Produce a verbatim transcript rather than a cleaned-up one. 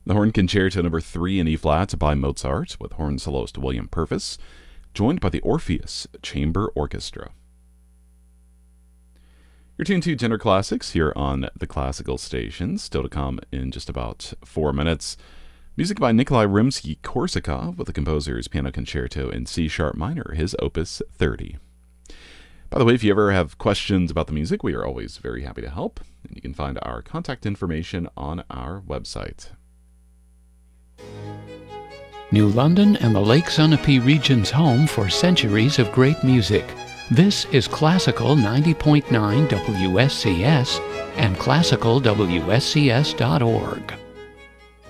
The Horn Concerto Number three in E-flat by Mozart with horn soloist William Purvis, joined by the Orpheus Chamber Orchestra. You're tuned to Tender Classics here on the Classical Station. Still to come in just about four minutes. Music by Nikolai Rimsky-Korsakov with the composer's Piano Concerto in C-sharp minor, his Opus thirty. By the way, if you ever have questions about the music, we are always very happy to help. And you can find our contact information on our website. New London and the Lake Sunapee region's home for centuries of great music. This is Classical ninety point nine W S C S and classical W S C S dot org.